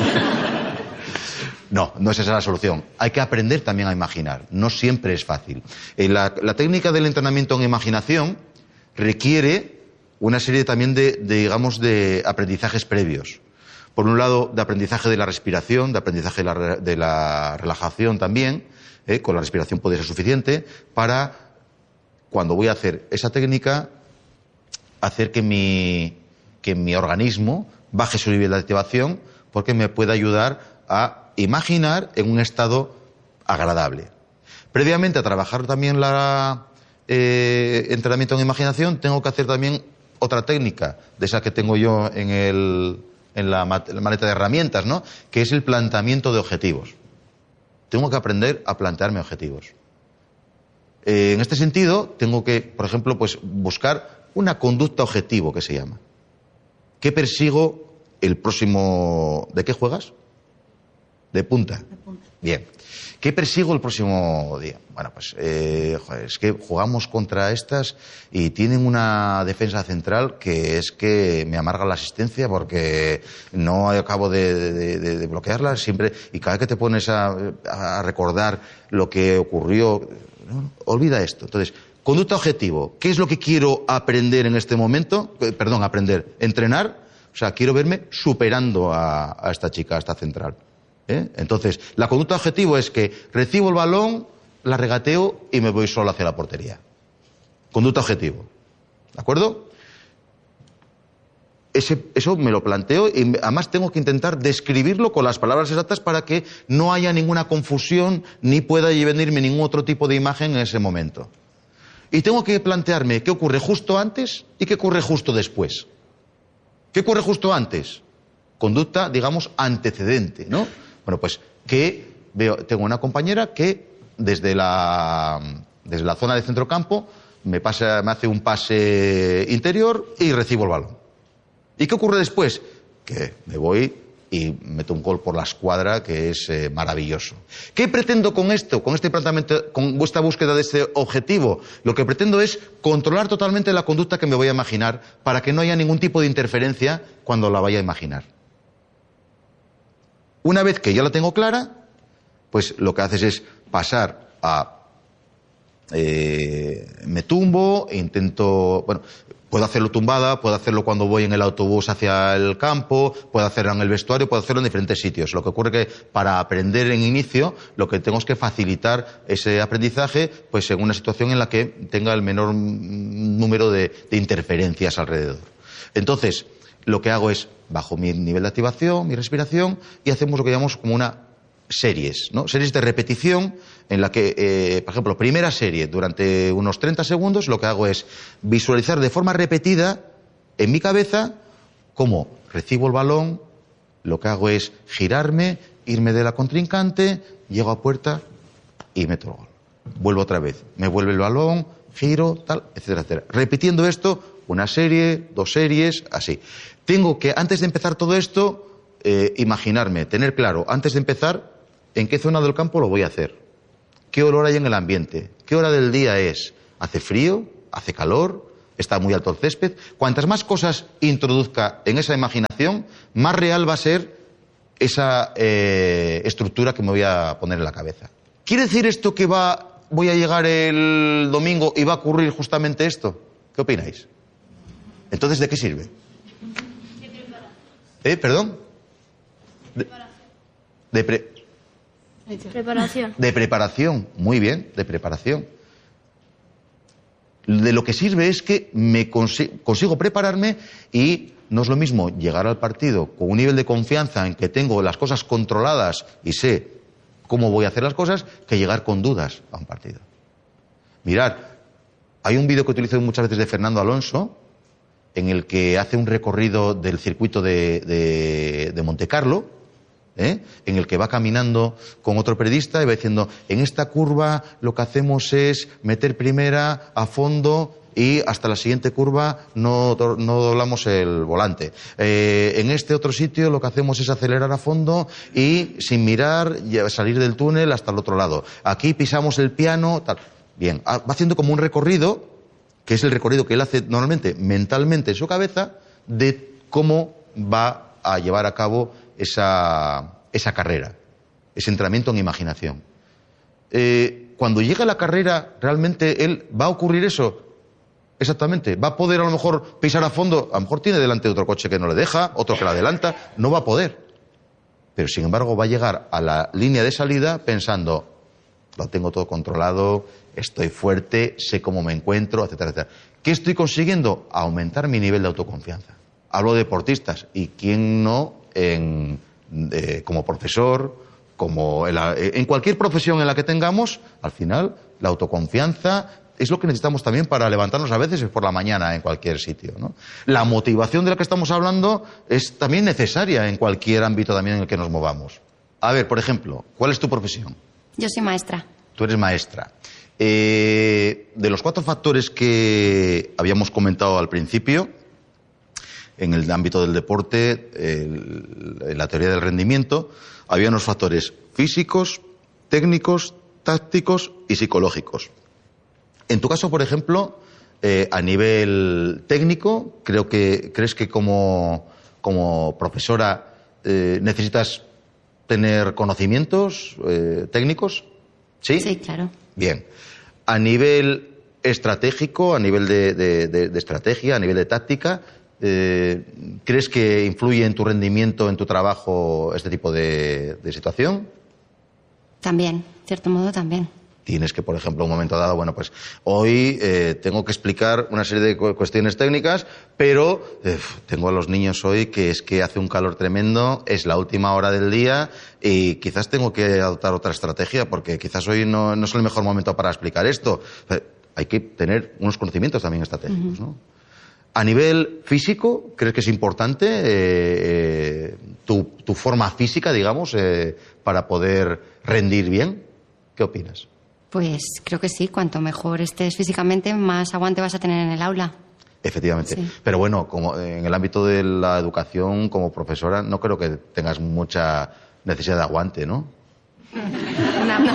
No, no es esa la solución. Hay que aprender también a imaginar. No siempre es fácil. Eh, la, la técnica del entrenamiento en imaginación requiere una serie también de, de, digamos, de aprendizajes previos. Por un lado, de aprendizaje de la respiración, de aprendizaje de la, de la relajación también. Eh, con la respiración puede ser suficiente para, cuando voy a hacer esa técnica, hacer que mi, que mi organismo baje su nivel de activación, porque me puede ayudar a imaginar en un estado agradable. Previamente a trabajar también la eh, entrenamiento en imaginación, tengo que hacer también otra técnica, de esa que tengo yo en, el, en la, la maleta de herramientas, ¿no? Que es el planteamiento de objetivos. Tengo que aprender a plantearme objetivos. Eh, en este sentido, tengo que, por ejemplo, pues buscar una conducta objetivo, que se llama. ¿Qué persigo el próximo... ¿De qué juegas? De punta. De punta. Bien. ¿Qué persigo el próximo día? Bueno, pues eh, joder, es que jugamos contra estas y tienen una defensa central que es que me amarga la asistencia porque no acabo de, de, de, de bloquearla siempre, y cada vez que te pones a, a recordar lo que ocurrió, no, olvida esto. Entonces, conducta objetivo. ¿Qué es lo que quiero aprender en este momento? Eh, perdón, aprender. Entrenar. O sea, quiero verme superando a, a esta chica, a esta central. ¿Eh? Entonces, la conducta objetivo es que recibo el balón, la regateo y me voy solo hacia la portería. Conducta objetivo. ¿De acuerdo? Ese, eso me lo planteo y además tengo que intentar describirlo con las palabras exactas para que no haya ninguna confusión ni pueda venirme ningún otro tipo de imagen en ese momento. Y tengo que plantearme qué ocurre justo antes y qué ocurre justo después. ¿Qué ocurre justo antes? Conducta, digamos, antecedente, ¿no? Bueno, pues que veo, tengo una compañera que desde la, desde la zona de centrocampo me, pasa, me hace un pase interior y recibo el balón. ¿Y qué ocurre después? Que me voy y meto un gol por la escuadra que es eh, maravilloso. ¿Qué pretendo con esto, con este planteamiento, con vuestra búsqueda de este objetivo? Lo que pretendo es controlar totalmente la conducta que me voy a imaginar para que no haya ningún tipo de interferencia cuando la vaya a imaginar. Una vez que ya la tengo clara, pues lo que haces es pasar a... Eh, me tumbo e intento... Bueno, puedo hacerlo tumbada, puedo hacerlo cuando voy en el autobús hacia el campo, puedo hacerlo en el vestuario, puedo hacerlo en diferentes sitios. Lo que ocurre que para aprender en inicio, lo que tengo es que facilitar ese aprendizaje pues en una situación en la que tenga el menor número de, de interferencias alrededor. Entonces, lo que hago es bajo mi nivel de activación, mi respiración, y hacemos lo que llamamos como una series, ¿no? Series de repetición en la que, eh, por ejemplo, primera serie, durante unos treinta segundos, lo que hago es visualizar de forma repetida en mi cabeza cómo recibo el balón, lo que hago es girarme, irme de la contrincante, llego a puerta y meto el gol. Vuelvo otra vez, me vuelve el balón, giro, tal, etcétera, etcétera. Repitiendo esto, una serie, dos series, así. Tengo que, antes de empezar todo esto, eh, imaginarme, tener claro, antes de empezar, en qué zona del campo lo voy a hacer, qué olor hay en el ambiente, qué hora del día es, hace frío, hace calor, está muy alto el césped. Cuantas más cosas introduzca en esa imaginación, más real va a ser esa eh, estructura que me voy a poner en la cabeza. ¿Quiere decir esto que va, voy a llegar el domingo y va a ocurrir justamente esto? ¿Qué opináis? Entonces, ¿de qué sirve? ¿Eh? ¿Perdón? De, de pre... Preparación. De preparación, muy bien, de preparación. De lo que sirve es que me consigo, consigo prepararme y no es lo mismo llegar al partido con un nivel de confianza en que tengo las cosas controladas y sé cómo voy a hacer las cosas, que llegar con dudas a un partido. Mirad, hay un vídeo que utilizo muchas veces de Fernando Alonso, en el que hace un recorrido del circuito de, de, de Montecarlo, ¿eh? en el que va caminando con otro periodista y va diciendo, en esta curva lo que hacemos es meter primera a fondo y hasta la siguiente curva no, no doblamos el volante. Eh, en este otro sitio lo que hacemos es acelerar a fondo y sin mirar salir del túnel hasta el otro lado. Aquí pisamos el piano, tal. Bien, va haciendo como un recorrido, que es el recorrido que él hace normalmente mentalmente en su cabeza, de cómo va a llevar a cabo esa, esa carrera, ese entrenamiento en imaginación. Eh, cuando llega la carrera, ¿realmente él va a ocurrir eso? Exactamente. ¿Va a poder a lo mejor pisar a fondo? A lo mejor tiene delante otro coche que no le deja, otro que la adelanta. No va a poder. Pero sin embargo va a llegar a la línea de salida pensando, lo tengo todo controlado, estoy fuerte, sé cómo me encuentro, etcétera, etcétera. ¿Qué estoy consiguiendo? Aumentar mi nivel de autoconfianza. Hablo de deportistas y quién no en, eh, como profesor, como en, la, en cualquier profesión en la que tengamos, al final la autoconfianza es lo que necesitamos también para levantarnos a veces por la mañana en cualquier sitio, ¿no? La motivación de la que estamos hablando es también necesaria en cualquier ámbito también en el que nos movamos. A ver, por ejemplo, ¿cuál es tu profesión? Yo soy maestra. Tú eres maestra. Eh, de los cuatro factores que habíamos comentado al principio, en el ámbito del deporte, el, en la teoría del rendimiento, había unos factores físicos, técnicos, tácticos y psicológicos. En tu caso, por ejemplo, eh, a nivel técnico, creo que crees que como, como profesora eh, necesitas tener conocimientos eh, técnicos, ¿sí? Sí, claro. Bien. A nivel estratégico, a nivel de, de, de, de estrategia, a nivel de táctica, eh, ¿crees que influye en tu rendimiento, en tu trabajo, este tipo de, de situación? También, en cierto modo también. Tienes que, por ejemplo, en un momento dado, bueno, pues hoy eh, tengo que explicar una serie de cu cuestiones técnicas, pero eh, tengo a los niños hoy que es que hace un calor tremendo, es la última hora del día y quizás tengo que adoptar otra estrategia porque quizás hoy no, no es el mejor momento para explicar esto. Eh, hay que tener unos conocimientos también estratégicos, ¿no? A nivel físico, ¿crees que es importante eh, eh, tu, tu forma física, digamos, eh, para poder rendir bien? ¿Qué opinas? Pues creo que sí, cuanto mejor estés físicamente, más aguante vas a tener en el aula. Efectivamente. Sí. Pero bueno, como en el ámbito de la educación, como profesora, no creo que tengas mucha necesidad de aguante, ¿no? No.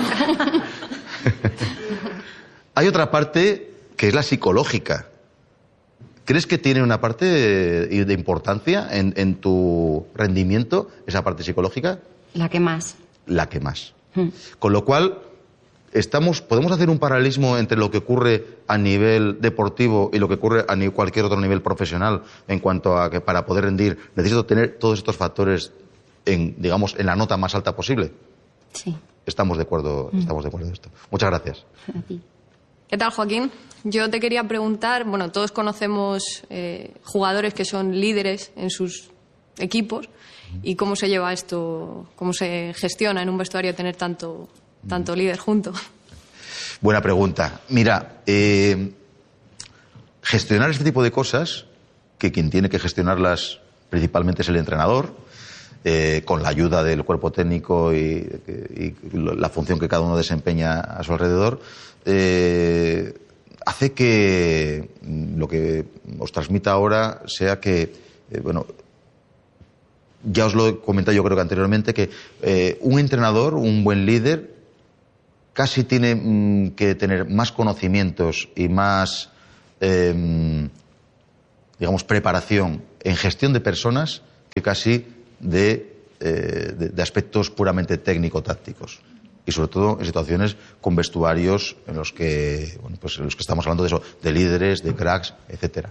Hay otra parte que es la psicológica. ¿Crees que tiene una parte de, de importancia en, en tu rendimiento, esa parte psicológica? La que más. La que más. Mm. Con lo cual, estamos, podemos hacer un paralelismo entre lo que ocurre a nivel deportivo y lo que ocurre a nivel, cualquier otro nivel profesional, en cuanto a que para poder rendir necesito tener todos estos factores en, digamos, en la nota más alta posible. Sí. Estamos de acuerdo, mm. estamos de acuerdo en esto. Muchas gracias. A ti. ¿Qué tal, Joaquín? Yo te quería preguntar, bueno, todos conocemos eh, jugadores que son líderes en sus equipos, y cómo se lleva esto, cómo se gestiona en un vestuario tener tanto, tanto líder junto. Buena pregunta. Mira, eh, gestionar este tipo de cosas, que quien tiene que gestionarlas principalmente es el entrenador, eh, con la ayuda del cuerpo técnico y, y, y la función que cada uno desempeña a su alrededor, eh, hace que lo que os transmita ahora sea que, eh, bueno, ya os lo he comentado yo creo que anteriormente, que eh, un entrenador, un buen líder, casi tiene mm, que tener más conocimientos y más eh, digamos, preparación en gestión de personas que casi de, eh, de, de aspectos puramente técnico-tácticos. Y sobre todo en situaciones con vestuarios en los que, bueno, pues en los que estamos hablando de eso, de líderes, de cracks, etcétera.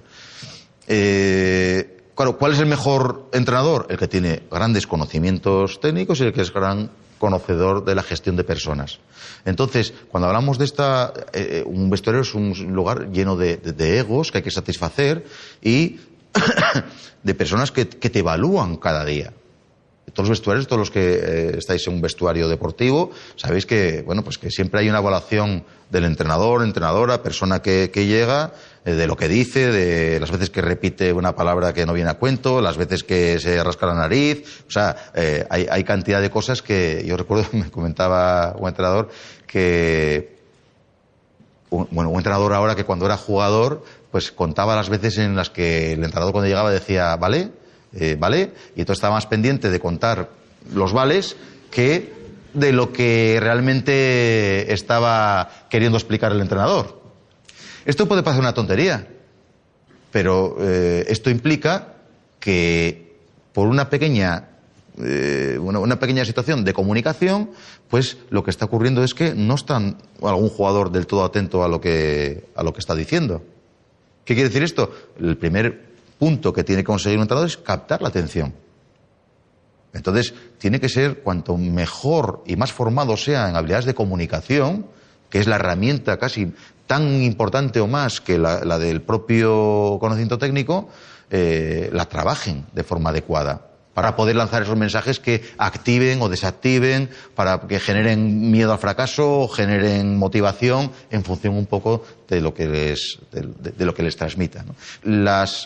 Eh, claro, ¿cuál es el mejor entrenador? El que tiene grandes conocimientos técnicos y el que es gran conocedor de la gestión de personas. Entonces, cuando hablamos de esta, eh, un vestuario es un lugar lleno de, de, de egos que hay que satisfacer y de personas que, que te evalúan cada día. Todos los vestuarios, todos los que eh, estáis en un vestuario deportivo, sabéis que, bueno, pues que siempre hay una evaluación del entrenador, entrenadora, persona que, que llega, eh, de lo que dice, de las veces que repite una palabra que no viene a cuento, las veces que se rasca la nariz. O sea, eh, hay, hay cantidad de cosas que yo recuerdo, me comentaba un entrenador que, un, bueno, un entrenador ahora que cuando era jugador, pues contaba las veces en las que el entrenador cuando llegaba decía, ¿vale? Eh, ¿Vale? Y entonces estaba más pendiente de contar los vales que de lo que realmente estaba queriendo explicar el entrenador. Esto puede parecer una tontería, pero eh, esto implica que por una pequeña, eh, una, una pequeña situación de comunicación, pues lo que está ocurriendo es que no está algún jugador del todo atento a lo que, a lo que está diciendo. ¿Qué quiere decir esto? El primer punto que tiene que conseguir un entrenador es captar la atención. Entonces, tiene que ser cuanto mejor y más formado sea en habilidades de comunicación, que es la herramienta casi tan importante o más que la, la del propio conocimiento técnico, eh, la trabajen de forma adecuada para poder lanzar esos mensajes que activen o desactiven, para que generen miedo al fracaso o generen motivación en función un poco de lo que les, de, de, de lo que les transmita, ¿no? Las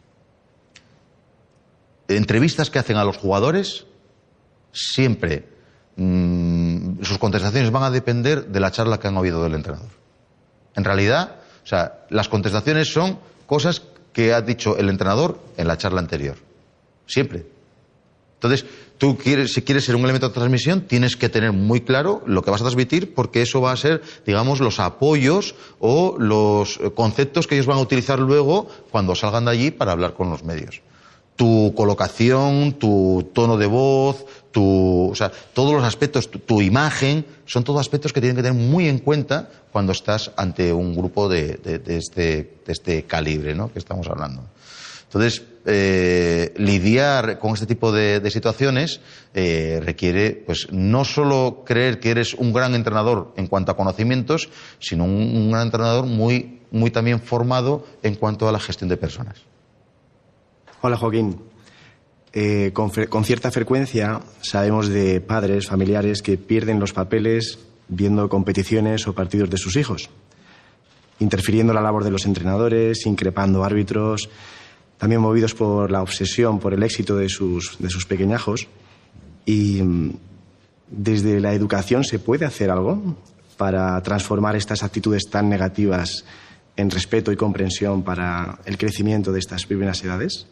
entrevistas que hacen a los jugadores, siempre mmm, sus contestaciones van a depender de la charla que han oído del entrenador. En realidad, o sea, las contestaciones son cosas que ha dicho el entrenador en la charla anterior. Siempre. Entonces, tú quieres, si quieres ser un elemento de transmisión, tienes que tener muy claro lo que vas a transmitir, porque eso va a ser, digamos, los apoyos o los conceptos que ellos van a utilizar luego cuando salgan de allí para hablar con los medios. Tu colocación, tu tono de voz, tu, o sea, todos los aspectos, tu, tu imagen, son todos aspectos que tienen que tener muy en cuenta cuando estás ante un grupo de, de, de, este, de este calibre, ¿no?, que estamos hablando. Entonces, eh, lidiar con este tipo de, de situaciones eh, requiere, pues, no solo creer que eres un gran entrenador en cuanto a conocimientos, sino un, un gran entrenador muy, muy también formado en cuanto a la gestión de personas. Hola, Joaquín. Eh, con, con cierta frecuencia sabemos de padres, familiares que pierden los papeles viendo competiciones o partidos de sus hijos, interfiriendo la labor de los entrenadores, increpando árbitros, también movidos por la obsesión por el éxito de sus, de sus pequeñajos. Y desde la educación, ¿se puede hacer algo para transformar estas actitudes tan negativas en respeto y comprensión para el crecimiento de estas primeras edades?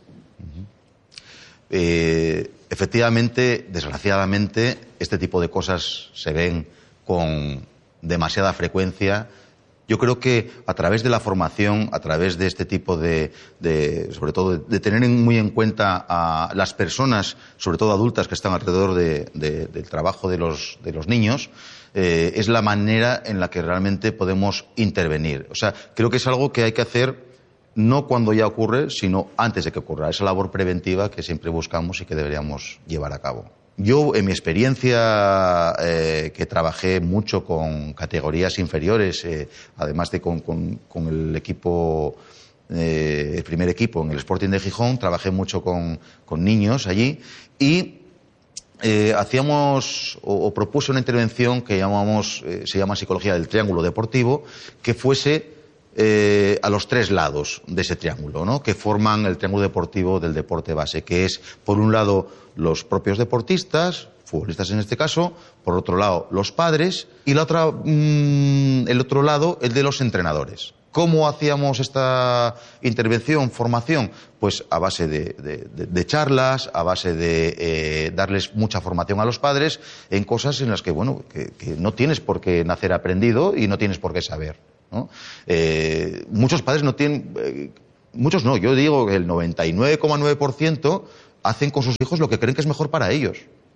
Eh, efectivamente, desgraciadamente, este tipo de cosas se ven con demasiada frecuencia. Yo creo que a través de la formación, a través de este tipo de, de sobre todo, de, de tener muy en cuenta a las personas, sobre todo adultas que están alrededor de, de, del trabajo de los, de los niños, eh, es la manera en la que realmente podemos intervenir. O sea, creo que es algo que hay que hacer no cuando ya ocurre, sino antes de que ocurra. Esa labor preventiva que siempre buscamos y que deberíamos llevar a cabo. Yo, en mi experiencia, eh, que trabajé mucho con categorías inferiores, eh, además de con, con, con el equipo, eh, el primer equipo en el Sporting de Gijón, trabajé mucho con, con niños allí y eh, hacíamos o, o propuse una intervención que llamamos, eh, se llama psicología del triángulo deportivo, que fuese Eh, a los tres lados de ese triángulo, ¿no?, que forman el triángulo deportivo del deporte base, que es, por un lado, los propios deportistas, futbolistas en este caso, por otro lado, los padres, y la otra, mmm, el otro lado, el de los entrenadores. ¿Cómo hacíamos esta intervención, formación? Pues a base de, de, de, de charlas, a base de eh, darles mucha formación a los padres en cosas en las que, bueno, que, que no tienes por qué nacer aprendido y no tienes por qué saber. ¿no? Eh, muchos padres no tienen... Eh, muchos no, yo digo que el noventa y nueve coma nueve por ciento hacen con sus hijos lo que creen que es mejor para ellos.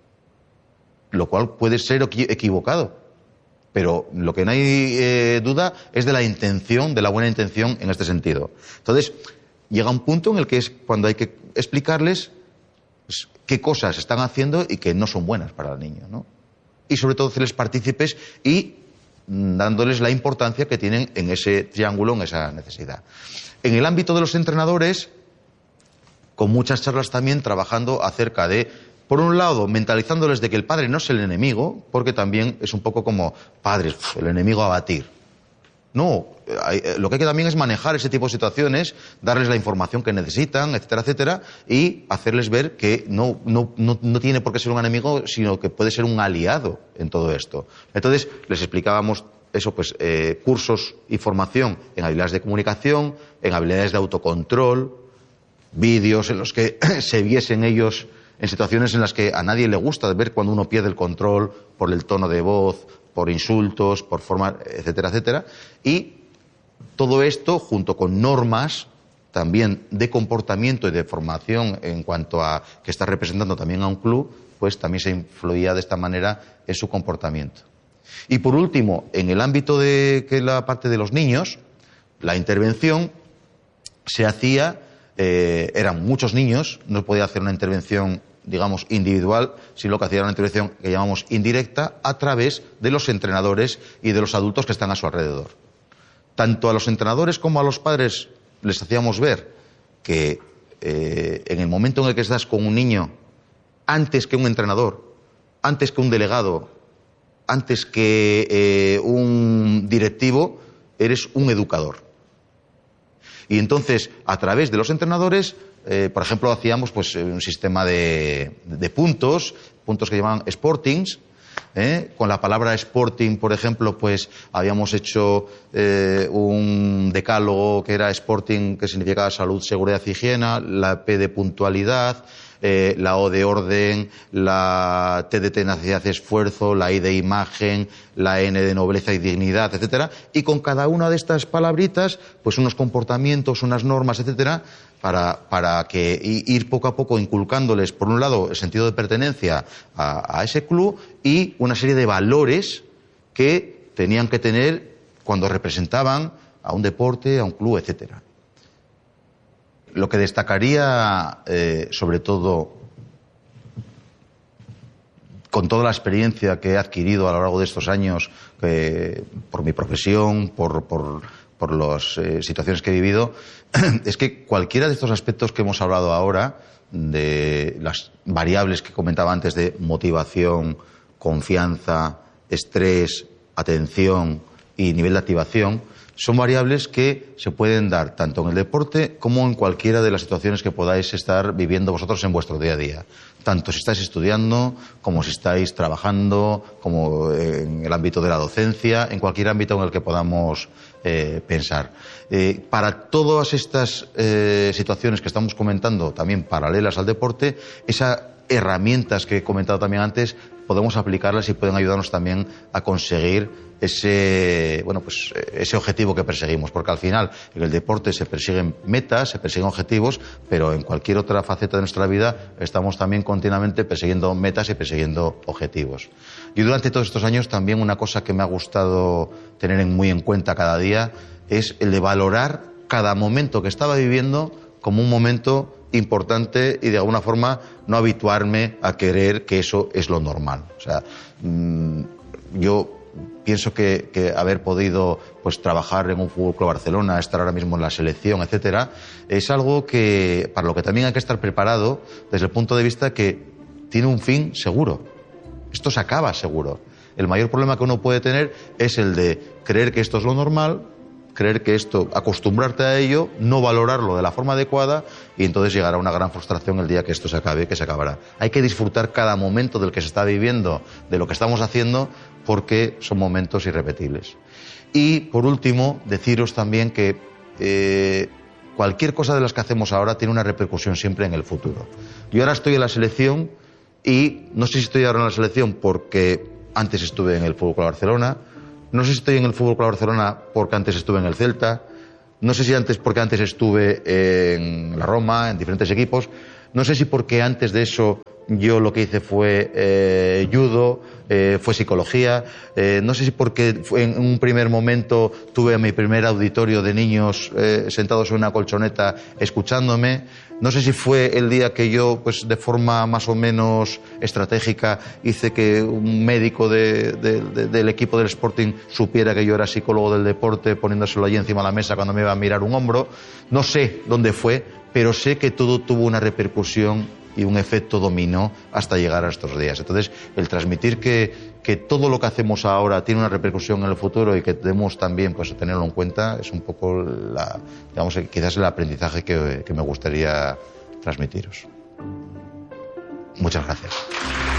Lo cual puede ser equivocado. Pero lo que no hay eh, duda es de la intención, de la buena intención en este sentido. Entonces, llega un punto en el que es cuando hay que explicarles pues, qué cosas están haciendo y que no son buenas para el niño, ¿no? Y sobre todo hacerles partícipes y mm, dándoles la importancia que tienen en ese triángulo, en esa necesidad. En el ámbito de los entrenadores, con muchas charlas también trabajando acerca de, por un lado, mentalizándoles de que el padre no es el enemigo, porque también es un poco como padres, el enemigo a batir. No, hay, lo que hay que también es manejar ese tipo de situaciones, darles la información que necesitan, etcétera, etcétera, y hacerles ver que no, no, no, no tiene por qué ser un enemigo, sino que puede ser un aliado en todo esto. Entonces, les explicábamos eso, pues, eh, cursos y formación en habilidades de comunicación, en habilidades de autocontrol, vídeos en los que se viesen ellos en situaciones en las que a nadie le gusta ver cuando uno pierde el control por el tono de voz, por insultos, por forma, etcétera, etcétera. Y todo esto, junto con normas también de comportamiento y de formación en cuanto a que está representando también a un club, pues también se influía de esta manera en su comportamiento. Y por último, en el ámbito de que la parte de los niños, la intervención se hacía, eh, eran muchos niños, no podía hacer una intervención, digamos, individual, sino que hacía una intervención que llamamos indirecta a través de los entrenadores y de los adultos que están a su alrededor. Tanto a los entrenadores como a los padres les hacíamos ver que eh, en el momento en el que estás con un niño, antes que un entrenador, antes que un delegado, antes que eh, un directivo, eres un educador. Y entonces, a través de los entrenadores, eh, por ejemplo, hacíamos pues un sistema de, de puntos, puntos que llamaban sportings. ¿eh? Con la palabra sporting, por ejemplo, pues habíamos hecho eh, un decálogo que era sporting, que significaba salud, seguridad y higiene, la P de puntualidad, Eh, la O de orden, la T de tenacidad y esfuerzo, la I de imagen, la N de nobleza y dignidad, etcétera, y con cada una de estas palabritas, pues unos comportamientos, unas normas, etcétera, para, para que ir poco a poco inculcándoles, por un lado, el sentido de pertenencia a, a ese club y una serie de valores que tenían que tener cuando representaban a un deporte, a un club, etcétera. Lo que destacaría, eh, sobre todo, con toda la experiencia que he adquirido a lo largo de estos años, eh, por mi profesión, por, por, por las eh, situaciones que he vivido, es que cualquiera de estos aspectos que hemos hablado ahora, de las variables que comentaba antes de motivación, confianza, estrés, atención y nivel de activación, son variables que se pueden dar tanto en el deporte como en cualquiera de las situaciones que podáis estar viviendo vosotros en vuestro día a día. Tanto si estáis estudiando, como si estáis trabajando, como en el ámbito de la docencia, en cualquier ámbito en el que podamos eh, pensar. Eh, para todas estas eh, situaciones que estamos comentando, también paralelas al deporte, esas herramientas que he comentado también antes, podemos aplicarlas y pueden ayudarnos también a conseguir ese, bueno, pues, ese objetivo que perseguimos. Porque al final, en el deporte se persiguen metas, se persiguen objetivos, pero en cualquier otra faceta de nuestra vida estamos también continuamente persiguiendo metas y persiguiendo objetivos. Y durante todos estos años también una cosa que me ha gustado tener en muy en cuenta cada día es el de valorar cada momento que estaba viviendo como un momento importante y de alguna forma no habituarme a creer que eso es lo normal. O sea, mmm, yo pienso que, que haber podido pues trabajar en un Fútbol Club Barcelona, estar ahora mismo en la selección, etcétera, es algo que para lo que también hay que estar preparado desde el punto de vista que tiene un fin seguro. Esto se acaba seguro. El mayor problema que uno puede tener es el de creer que esto es lo normal, creer que esto, acostumbrarte a ello, no valorarlo de la forma adecuada y entonces llegará una gran frustración el día que esto se acabe, que se acabará. Hay que disfrutar cada momento del que se está viviendo, de lo que estamos haciendo, porque son momentos irrepetibles. Y, por último, deciros también que eh, cualquier cosa de las que hacemos ahora tiene una repercusión siempre en el futuro. Yo ahora estoy en la selección y no sé si estoy ahora en la selección porque antes estuve en el Fútbol Club Barcelona, No sé si estoy en el Fútbol Club Barcelona porque antes estuve en el Celta, no sé si antes porque antes estuve en la Roma, en diferentes equipos, no sé si porque antes de eso yo lo que hice fue eh, judo, eh, fue psicología, eh, no sé si porque fue en un primer momento tuve mi primer auditorio de niños eh, sentados en una colchoneta escuchándome, no sé si fue el día que yo, pues de forma más o menos estratégica, hice que un médico de, de, de, del equipo del Sporting supiera que yo era psicólogo del deporte, poniéndoselo allí encima de la mesa cuando me iba a mirar un hombro. No sé dónde fue, pero sé que todo tuvo una repercusión y un efecto dominó hasta llegar a estos días. Entonces, el transmitir que, que todo lo que hacemos ahora tiene una repercusión en el futuro y que debemos también pues, tenerlo en cuenta es un poco, la, digamos, quizás el aprendizaje que, que me gustaría transmitiros. Muchas gracias.